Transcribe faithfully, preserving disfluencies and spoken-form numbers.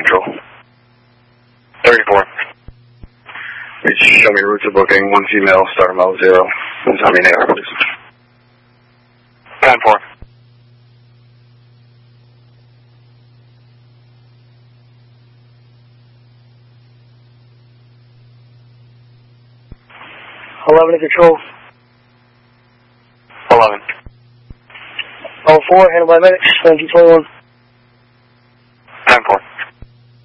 Control. thirty-four. Show me route to booking, one female, star mile zero. And tell me an A R, please. nine four. eleven to Control. eleven. oh four, handled by medics, nineteen twenty-one.